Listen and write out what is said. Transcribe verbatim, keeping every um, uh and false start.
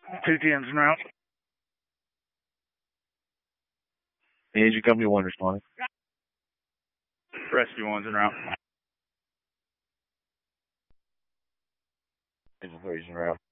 Two tens en route. Agent Company one responding. Rescue one's en route. Agent three's en route.